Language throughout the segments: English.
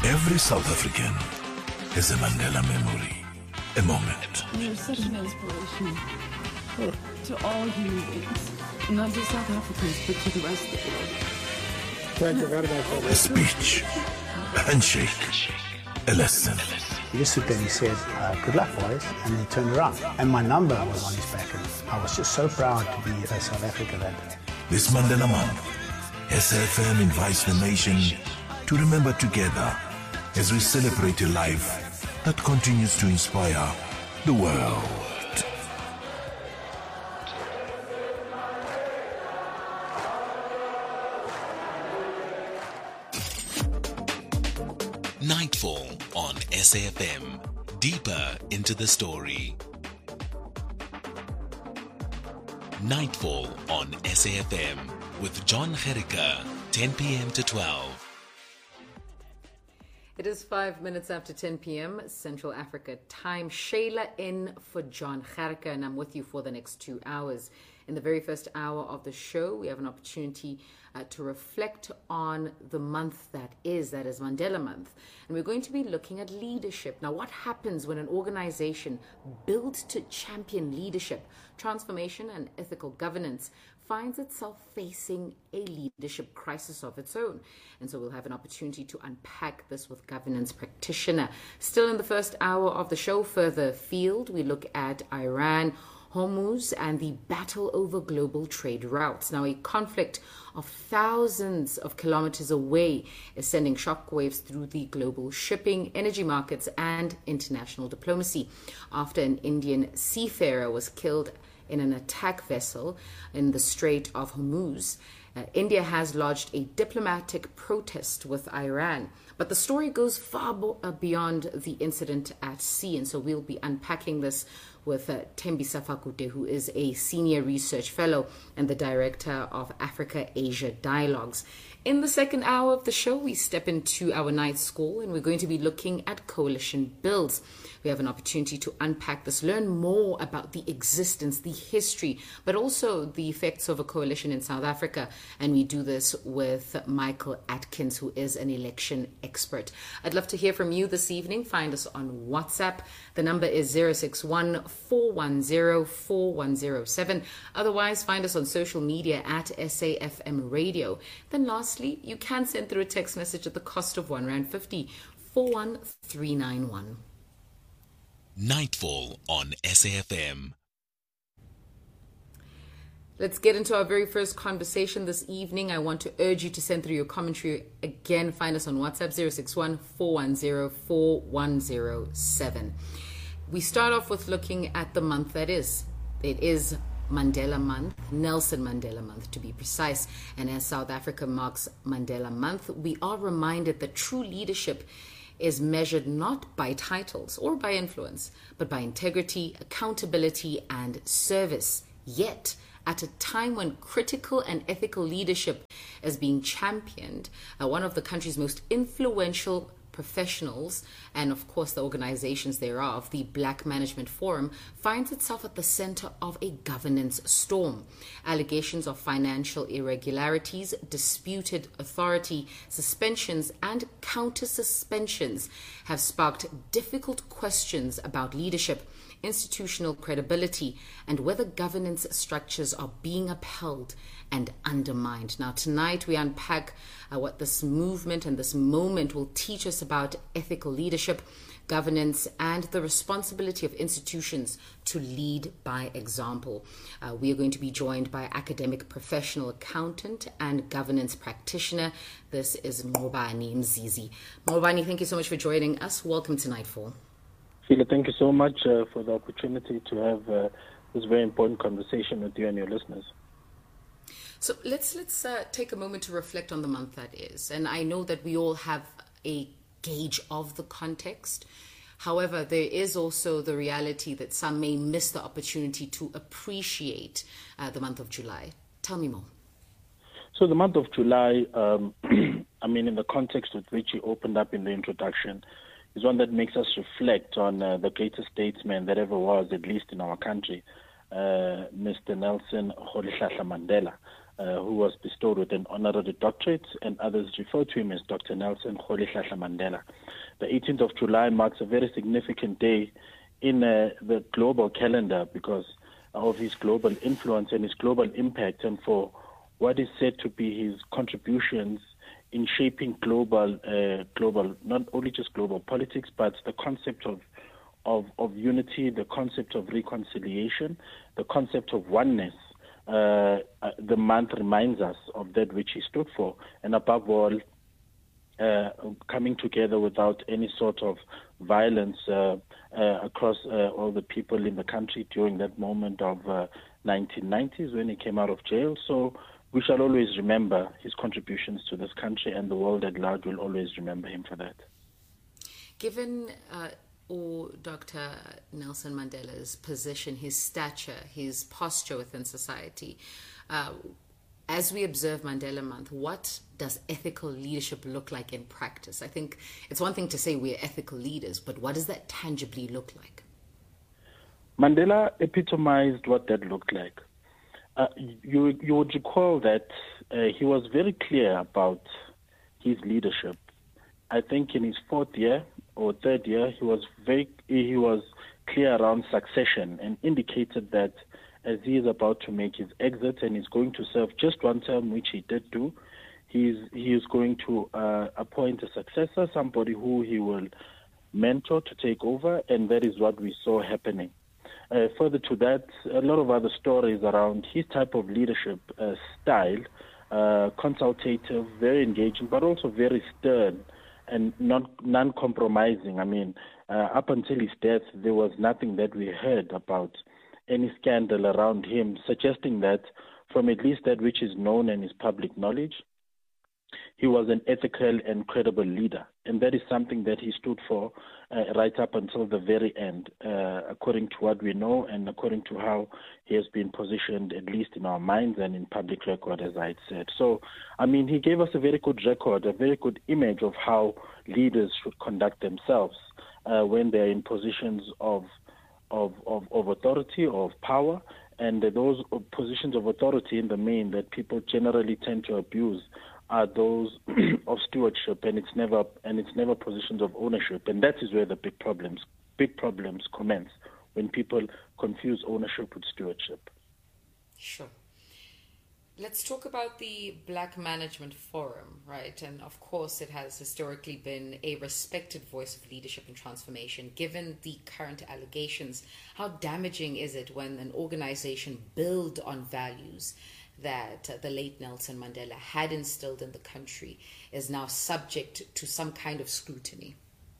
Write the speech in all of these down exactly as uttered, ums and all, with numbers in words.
Every South African has a Mandela memory, a moment. You're such an inspiration to all human beings, not just South Africans, but to the rest of the world. Thank you very much. A speech, a handshake, a lesson. He just stood there and he said, uh, good luck, boys, and then he turned around. And my number was on his back, and I was just so proud to be a South Africa that day. This Mandela Month, S A F M invites the nation to remember together as we celebrate a life that continues to inspire the world. Nightfall on S A F M. Deeper into the story. Nightfall on S A F M with John Gericke, ten p.m. to twelve. It is five minutes after ten p.m. Central Africa time. Shayla in for John Gericke, and I'm with you for the next two hours. In the very first hour of the show, we have an opportunity uh, to reflect on the month that is, that is Mandela Month. And we're going to be looking at leadership. Now, what happens when an organization built to champion leadership, transformation, and ethical governance finds itself facing a leadership crisis of its own? And so we'll have an opportunity to unpack this with governance practitioner. Still in the first hour of the show, further afield, we look at Iran, Hormuz, and the battle over global trade routes. Now, a conflict of thousands of kilometers away is sending shockwaves through the global shipping, energy markets, and international diplomacy after an Indian seafarer was killed in an attack vessel in the Strait of Hormuz. Uh, India has lodged a diplomatic protest with Iran. But the story goes far bo- uh, beyond the incident at sea. And so we'll be unpacking this with uh, Thembisa Fakute, who is a senior research fellow and the director of Africa-Asia Dialogues. In the second hour of the show, we step into our night school and we're going to be looking at coalition builds. We have an opportunity to unpack this, learn more about the existence, the history, but also the effects of a coalition in South Africa. And we do this with Michael Atkins, who is an election expert. I'd love to hear from you this evening. Find us on WhatsApp. The number is zero six one, four one zero, four one zero seven. Otherwise, find us on social media at S A F M Radio. Then lastly, you can send through a text message at the cost of one rand fifty, four one three nine one. Nightfall on S A F M. Let's get into our very first conversation this evening. I want to urge you to send through your commentary. Again, find us on WhatsApp, zero six one, four one zero, four one zero seven. We start off with looking at the month that is. It is Mandela Month, Nelson Mandela Month to be precise. And as South Africa marks Mandela Month, we are reminded that true leadership is measured not by titles or by influence, but by integrity, accountability, and service. Yet, at a time when critical and ethical leadership is being championed, uh, one of the country's most influential professionals, and of course the organizations thereof, the Black Management Forum, finds itself at the center of a governance storm. Allegations of financial irregularities, disputed authority, suspensions, and counter-suspensions have sparked difficult questions about leadership, institutional credibility, and whether governance structures are being upheld and undermined. Now, tonight we unpack uh, what this movement and this moment will teach us about ethical leadership, governance, and the responsibility of institutions to lead by example. Uh, we are going to be joined by academic professional accountant and governance practitioner. This is Mobani Mzizi. Mobani, thank you so much for joining us. Welcome to Nightfall. Sheila, thank you so much uh, for the opportunity to have uh, this very important conversation with you and your listeners. So let's let's uh, take a moment to reflect on the month that is. And I know that we all have a gauge of the context. However, there is also the reality that some may miss the opportunity to appreciate uh, the month of July. Tell me more. So the month of July, um, I mean, in the context with which you opened up in the introduction, is one that makes us reflect on uh, the greatest statesman that ever was, at least in our country, uh, Mister Nelson Rolihlahla Mandela. uh, who was bestowed with an honorary doctorate, and others refer to him as Doctor Nelson Rolihlahla Mandela. The eighteenth of July marks a very significant day in uh, the global calendar because of his global influence and his global impact, and for what is said to be his contributions in shaping global, uh, global, not only just global politics, but the concept of, of, of unity, the concept of reconciliation, the concept of oneness. Uh, uh, the month reminds us of that which he stood for, and above all, uh, coming together without any sort of violence uh, uh, across uh, all the people in the country during that moment of uh, nineteen nineties when he came out of jail. So we shall always remember his contributions to this country, and the world at large will always remember him for that. Given uh, or Doctor Nelson Mandela's position, his stature, his posture within society, uh, as we observe Mandela Month, what does ethical leadership look like in practice? I think it's one thing to say we're ethical leaders, but what does that tangibly look like? Mandela epitomized what that looked like. Uh, you, you would recall that uh, he was very clear about his leadership. I think in his fourth year or third year, he was very he was clear around succession and indicated that as he is about to make his exit and is going to serve just one term, which he did do, he's he is going to uh, appoint a successor, somebody who he will mentor to take over, and that is what we saw happening. Uh, further to that, a lot of other stories around his type of leadership uh, style, uh, consultative, very engaging, but also very stern and not non-compromising. I mean, uh, up until his death, there was nothing that we heard about any scandal around him, suggesting that from at least that which is known and is public knowledge, he was an ethical and credible leader. And that is something that he stood for uh, right up until the very end, uh, according to what we know and according to how he has been positioned, at least in our minds and in public record, as I had said. So, I mean, he gave us a very good record, a very good image of how leaders should conduct themselves uh, when they're in positions of, of, of, of authority or of power. And those positions of authority in the main that people generally tend to abuse are those of stewardship, and it's never and it's never positions of ownership, and that is where the big problems big problems commence, when people confuse ownership with stewardship. Sure. Let's talk about the Black Management Forum, right? And of course, it has historically been a respected voice of leadership and transformation. Given the current allegations, how damaging is it when an organization built on values that uh, the late Nelson Mandela had instilled in the country is now subject to some kind of scrutiny?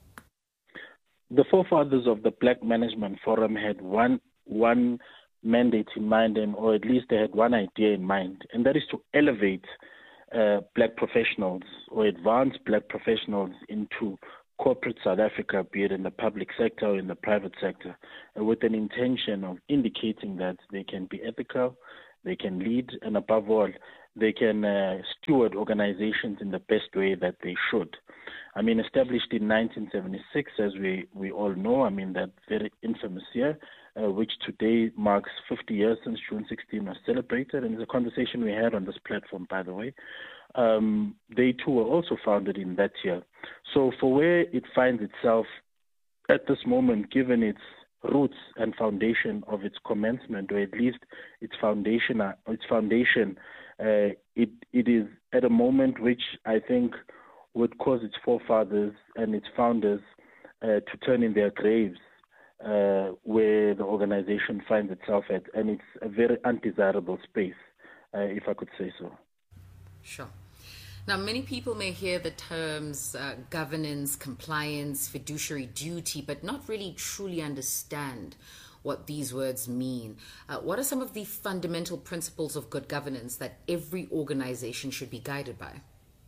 The forefathers of the Black Management Forum had one one mandate in mind, and or at least they had one idea in mind, and that is to elevate uh, black professionals or advance black professionals into corporate South Africa, be it in the public sector or in the private sector, uh, with an intention of indicating that they can be ethical, they can lead, and above all, they can uh, steward organizations in the best way that they should. I mean, established in nineteen seventy-six, as we, we all know, I mean, that very infamous year, uh, which today marks fifty years since June sixteenth was celebrated, and it's a conversation we had on this platform, by the way. Um, they too were also founded in that year. So for where it finds itself at this moment, given its roots and foundation of its commencement, or at least its foundation, uh, its foundation, uh, it it is at a moment which I think would cause its forefathers and its founders uh, to turn in their graves uh, where the organization finds itself at, and it's a very undesirable space, uh, if I could say so. Sure. Now, many people may hear the terms uh, governance, compliance, fiduciary duty, but not really truly understand what these words mean. Uh, what are some of the fundamental principles of good governance that every organization should be guided by?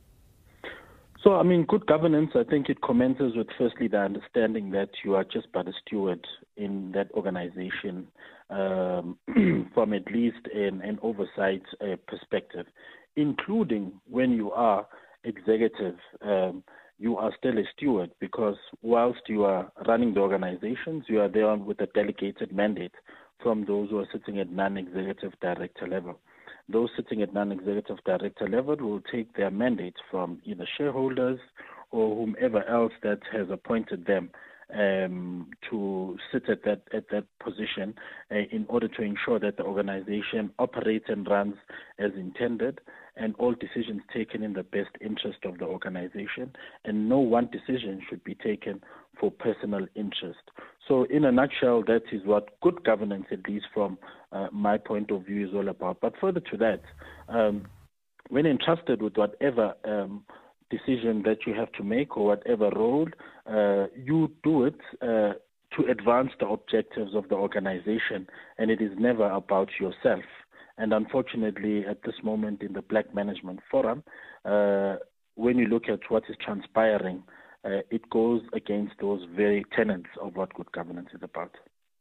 So, I mean, good governance, I think it commences with, firstly, the understanding that you are just but a steward in that organization um, from at least an, an oversight uh, perspective, including when you are executive, um, you are still a steward, because whilst you are running the organizations, you are there with a delegated mandate from those who are sitting at non-executive director level. those sitting at non-executive director level will take their mandate from either shareholders or whomever else that has appointed them um, to sit at that at that position uh, in order to ensure that the organization operates and runs as intended, and all decisions taken in the best interest of the organization, and no one decision should be taken for personal interest. So in a nutshell, that is what good governance, at least from uh, my point of view, is all about. But further to that, um, when entrusted with whatever um, decision that you have to make or whatever role, uh, you do it uh, to advance the objectives of the organization, and it is never about yourself. And unfortunately, at this moment in the Black Management Forum, uh, when you look at what is transpiring, uh, it goes against those very tenets of what good governance is about.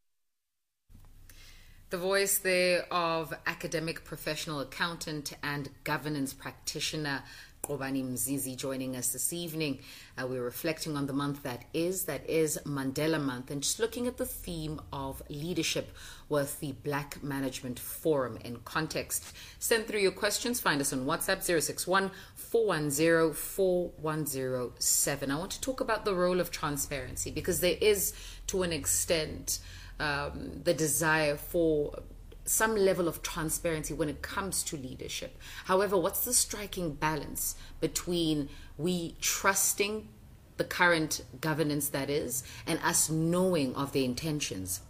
The voice there of academic professional accountant and governance practitioner Qobani Mzizi joining us this evening. Uh, we're reflecting on the month that is, that is Mandela Month, and just looking at the theme of leadership with the Black Management Forum in context. Send through your questions. Find us on WhatsApp zero six one, four one zero, four one zero seven. I want to talk about the role of transparency, because there is, to an extent, um, the desire for some level of transparency when it comes to leadership. However, what's the striking balance between we trusting the current governance that is and us knowing of their intentions?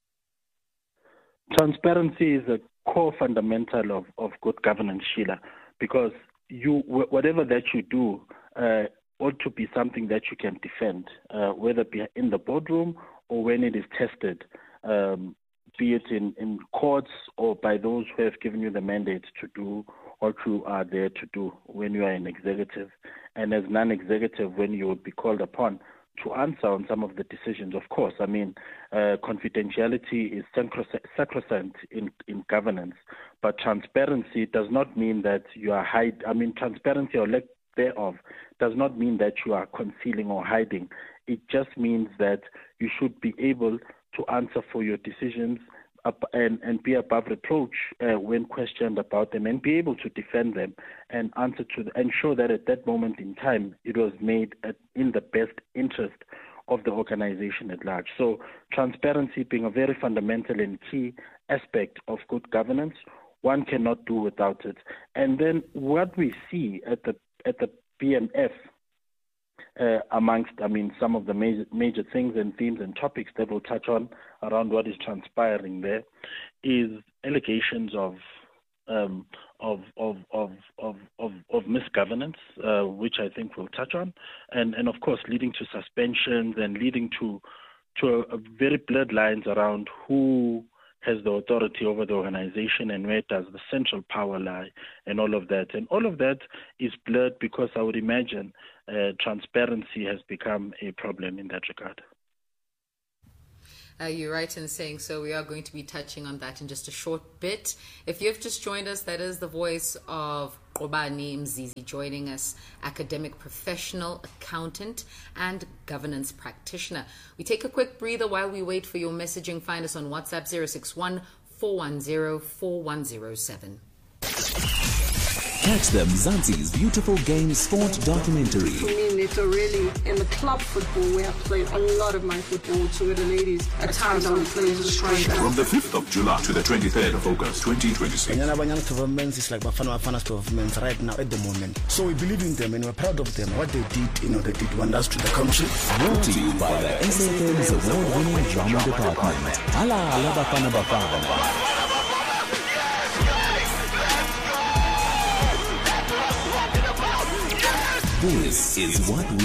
Transparency is a core fundamental of, of good governance, Sheila, because you whatever that you do uh, ought to be something that you can defend, uh, whether it be in the boardroom or when it is tested, um, be it in, in courts or by those who have given you the mandate to do what you are there to do when you are an executive. And as non-executive, when you would be called upon to answer on some of the decisions, of course, I mean, uh, confidentiality is sacrosanct in, in governance, but transparency does not mean that you are hide. I mean, transparency or lack thereof does not mean that you are concealing or hiding. It just means that you should be able to answer for your decisions and, and be above reproach uh, when questioned about them, and be able to defend them and answer to the, ensure that at that moment in time it was made at, in the best interest of the organization at large. So transparency being a very fundamental and key aspect of good governance, one cannot do without it. And then what we see at the at the B M F, Uh, amongst, I mean, some of the major, major things and themes and topics that we'll touch on around what is transpiring there, is allegations of um, of, of, of, of, of, of misgovernance, uh, which I think we'll touch on, and, and of course leading to suspensions and leading to to a, a very blurred lines around who has the authority over the organization and where does the central power lie, and all of that. And all of that is blurred because I would imagine uh, transparency has become a problem in that regard. Uh, you're right in saying so. We are going to be touching on that in just a short bit. If you've just joined us, that is the voice of Qobani Mzizi joining us, academic professional, accountant, and governance practitioner. We take a quick breather while we wait for your messaging. Find us on WhatsApp zero six one, four one zero, four one zero seven. Catch them Mzansi's beautiful game sport documentary. For me, Neto, really, in the club football where I played a lot of my football to the ladies, at times I would play as a striker. From the fifth of July to the twenty-third of August twenty twenty-six. Banyana Banyana governments is like Bafana Bafana's government right now at the moment. So we believe in them and we're proud of them. What they did, you know, they did wonders to the country. Brought to you by the S A F's award-winning drama department. Ala ala Bafana Bafana. This is what we